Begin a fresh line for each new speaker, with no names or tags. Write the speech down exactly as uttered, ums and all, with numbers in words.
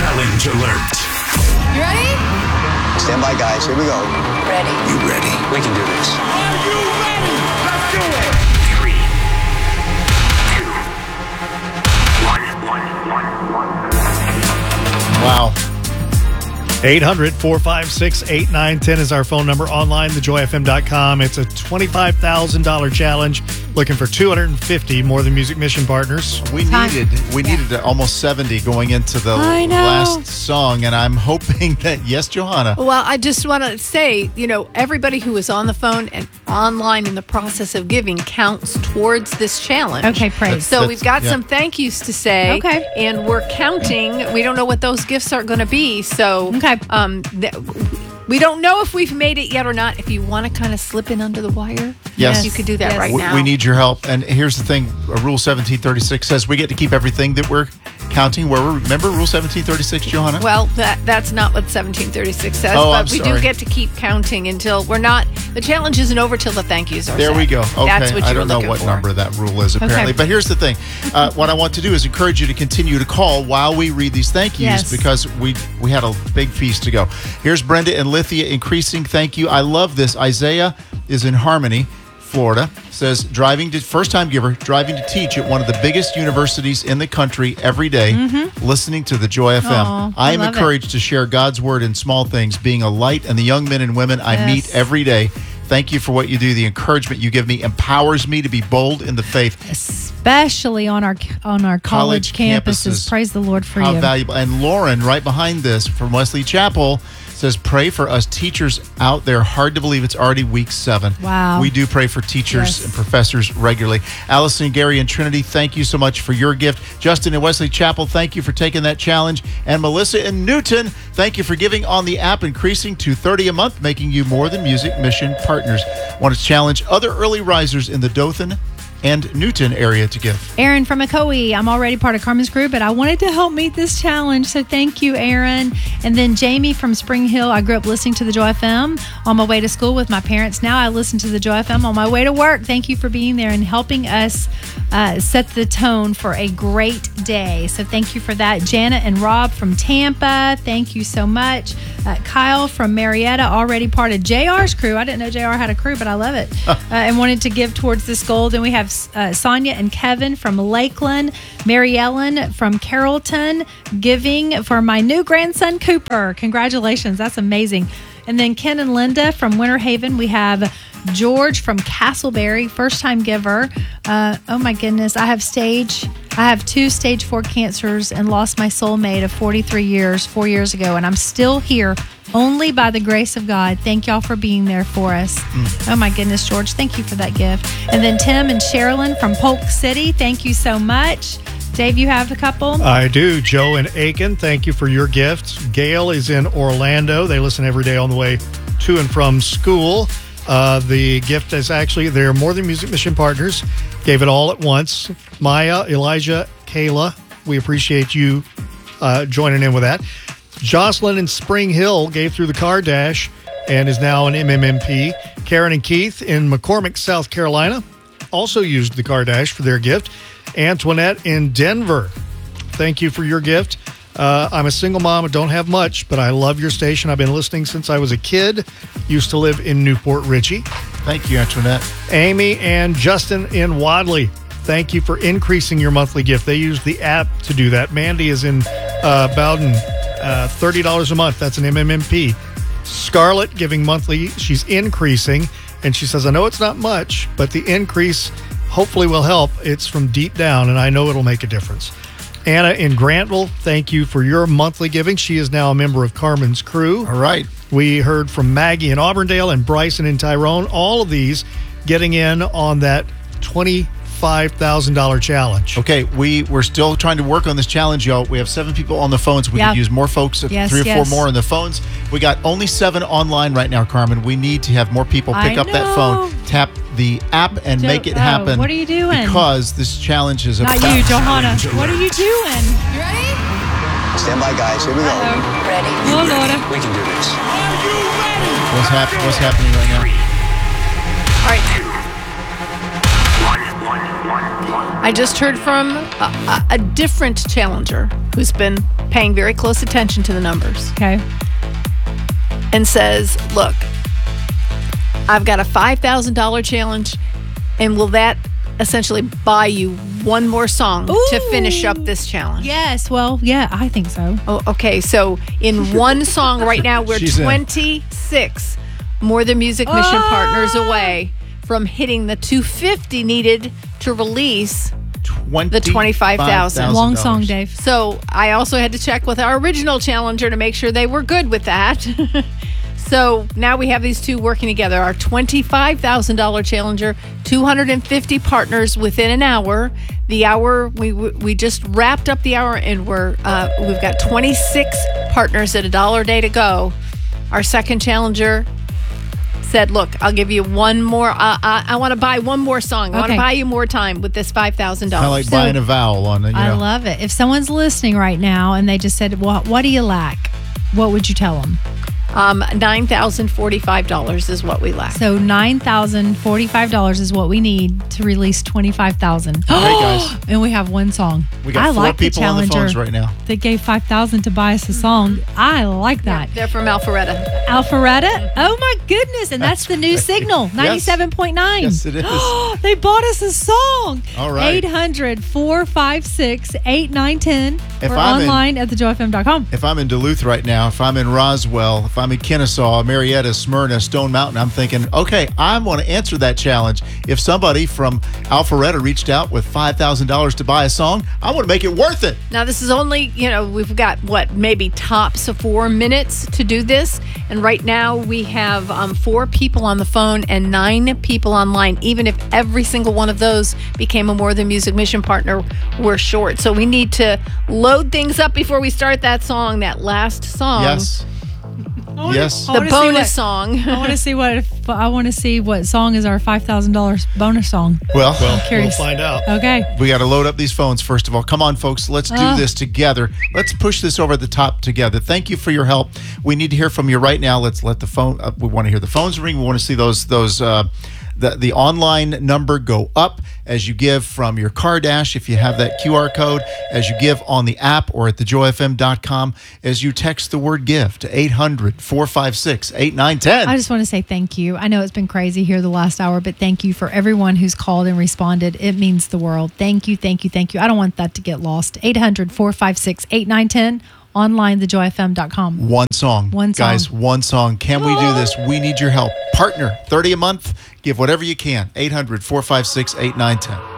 Challenge alert.
You ready?
Stand by, guys. Here we go.
Ready.
You ready?
We can do this.
Are you ready? Let's do it. Three, two, one, one, one, one.
Wow.
eight hundred, four five six, eight nine one zero is our phone number. Online, the joy f m dot com. It's a twenty-five thousand dollars challenge. Looking for two hundred fifty more than Music Mission partners.
We
Time.
needed we
Yeah.
needed almost seventy going into the
I know.
last song, and I'm hoping that, yes, Johanna.
Well, I just want to say, you know, everybody who is on the phone and online in the process of giving counts towards this challenge.
Okay, praise.
So
That's-
we've got
yeah.
some thank yous to say.
Okay.
And we're counting. We don't know what those gifts are going to be. So
Okay.
um, th- we don't know if we've made it yet or not. If you want to kind of slip in under the wire,
Yes.
you could do that
Yes.
right
We,
now.
we need your help. And here's the thing. uh, Rule seventeen thirty-six says we get to keep everything that we're counting. Where we're, remember Rule seventeen thirty-six, Johanna?
Well, that that's not what seventeen thirty-six says,
Oh,
but
I'm
we
sorry.
do get to keep counting until we're not. The challenge isn't over till the thank yous are
There
said.
we go. Okay.
That's what you
I
were
don't know
looking
what
for.
number that rule is, apparently. But here's the thing. Uh, what I want to do is encourage you to continue to call while we read these thank yous,
Yes.
because we we had a big feast to go. Here's Brenda and Lithia increasing thank you. I love this. Isaiah is in Harmony, Florida. Says, driving to, first time giver, driving to teach at one of the biggest universities in the country every day, listening to the Joy F M.
Aw, I
I am
love it.
encouraged to share God's word in small things, being a light, and the young men and women I
Yes.
meet every day. Thank you for what you do. The encouragement you give me empowers me to be bold in the faith.
Especially on our on our college,
College
campuses.
campuses.
Praise the Lord for
How
you.
valuable. And Lauren, right behind this from Wesley Chapel, says, pray for us teachers out there. Hard to believe it's already week seven.
Wow.
We do pray for teachers
Yes.
and professors regularly. Allison, Gary, and Trinity, thank you so much for your gift. Justin and Wesley Chapel, thank you for taking that challenge. And Melissa and Newton, thank you for giving on the app, increasing to thirty a month, making you more than Music Mission partners. Want to challenge other early risers in the Dothan and Newton area to give.
Aaron from Ocoee. I'm already part of Carmen's group, but I wanted to help meet this challenge. So thank you, Aaron. And then Jamie from Spring Hill. I grew up listening to the Joy F M on my way to school with my parents. Now I listen to the Joy F M on my way to work. Thank you for being there and helping us uh, set the tone for a great day. So thank you for that. Janet and Rob from Tampa. Thank you so much. Uh, Kyle from Marietta, already part of J R's crew. I didn't know J R had a crew, but I love it. uh, and wanted to give towards this goal. Then we have uh, Sonia and Kevin from Lakeland, Mary Ellen from Carrollton, giving for my new grandson Cooper. Congratulations, that's amazing. And then Ken and Linda from Winter Haven. We have George from Castleberry, first time giver. Uh, oh my goodness, I have stage. I have two stage four cancers and lost my soulmate of forty-three years, four years ago, and I'm still here only by the grace of God. Thank y'all for being there for us. Oh my goodness, George, thank you for that gift. And then Tim and Sherilyn from Polk City, thank you so much. Dave, you have a couple?
I do. Joe and Aiken, thank you for your gift. Gail is in Orlando. They listen every day on the way to and from school. Uh, the gift is actually, they're More Than Music Mission partners. Gave it all at once. Maya, Elijah, Kayla, we appreciate you uh, joining in with that. Jocelyn in Spring Hill gave through the car dash and is now an M M M P. Karen and Keith in McCormick, South Carolina, also used the car dash for their gift. Antoinette in Denver, thank you for your gift. Uh, I'm a single mom and don't have much, but I love your station. I've been listening since I was a kid. Used to live in Newport Richey.
Thank you, Antoinette.
Amy and Justin in Wadley, thank you for increasing your monthly gift. They use the app to do that. Mandy is in uh, Bowden, uh, thirty dollars a month. That's an M M M P. Scarlett giving monthly. She's increasing, and she says, I know it's not much, but the increase hopefully will help. It's from deep down, and I know it'll make a difference. Anna in Grantville, thank you for your monthly giving. She is now a member of Carmen's crew.
All right.
We heard from Maggie in Auburndale and Bryson in Tyrone. All of these getting in on that twenty-five thousand dollars challenge.
Okay, we, we're still trying to work on this challenge, y'all. We have seven people on the phones. We
Yeah.
could use more folks,
Yes,
three or
yes.
four more on the phones. We got only seven online right now, Carmen. We need to have more people pick
I
up that
know.
phone, tap the app, and
Jo-
make it
oh,
happen.
what are you doing?
Because this challenge is
Not
about...
you, Johanna.
Challenge
What are you doing?
You ready?
Stand by, guys. Here we go.
Ready.
Oh, Lord.
We can do this.
Are you ready?
What's, hap- what's happening right now?
All right. I just heard from a, a, a different challenger who's been paying very close attention to the numbers,
Okay.
and says, look, I've got a five thousand dollars challenge, and will that essentially buy you one more song to finish up this challenge?
Yes. Well, yeah, I think so.
Oh, okay, so in one song right now, we're
She's in.
twenty-six More Than Music Mission
Oh!
partners away from hitting the two hundred fifty needed to release. The twenty-five thousand.
Long song, Dave.
So I also had to check with our original challenger to make sure they were good with that. So now we have these two working together. Our twenty-five thousand dollars challenger, two hundred fifty partners within an hour. The hour we we just wrapped up the hour, and we're uh, we've got twenty-six partners at a dollar a day to go. Our second challenger said, "Look, I'll give you one more. Uh, I, I want to buy one more song. I want to
Okay.
buy you more time with this five thousand
Kind of
dollars."
like buying a vowel on it. You
I
know.
love it. If someone's listening right now and they just said, "What? What do you lack?" What would you tell them?
Um, nine thousand forty-five dollars is what we lack.
So nine thousand forty-five dollars is what we need to release twenty-five thousand.
Hey, guys.
And we have one song.
We got
I
four
like the
people on the
challenger
phones right now.
that gave five thousand to buy us a song. I like that.
They're from Alpharetta.
Alpharetta. Oh my goodness! And that's,
That's
the new
great.
signal, ninety-seven point nine.
Yes, it is.
They bought us a song.
All right.
eight hundred, four five six, eight nine one zero
If
or
I'm in-
online at the joy f m dot com.
If I'm in Duluth right now, if I'm in Roswell, if I'm in Kennesaw, Marietta, Smyrna, Stone Mountain, I'm thinking, okay, I want to answer that challenge. If somebody from Alpharetta reached out with five thousand dollars to buy a song, I want to make it worth it.
Now, this is only, you know, we've got, what, maybe tops of four minutes to do this. And right now we have um, four people on the phone and nine people online. Even if every single one of those became a More Than Music Mission partner, we're short. So we need to load things up before we start that song, that last song.
Yes. Yes.
I
The
wanna see
bonus
what-
song.
I want to see what if, I want to see what song is our five thousand dollars bonus song.
Well,
Well, we'll
curious.
find out.
Okay.
we got to load up these phones first of all. Come on, folks. Let's do
Oh.
this together. Let's push this over the top together. Thank you for your help. We need to hear from you right now. Let's let the phone. Uh, we want to hear the phones ring. We want to see those those. Uh, The, the online number go up as you give from your car dash, if you have that Q R code, as you give on the app or at the joy f m dot com, as you text the word give to eight hundred, four five six, eight nine one zero.
I just want to say thank you. I know it's been crazy here the last hour, but thank you for everyone who's called and responded. It means the world. Thank you, thank you, thank you. I don't want that to get lost. eight hundred, four five six, eight nine one zero, online, the joy f m dot com.
One song.
One song.
Guys, one song. Can we do this? We need your help. Partner, thirty a month. Give whatever you can. eight hundred, four five six, eight nine one zero.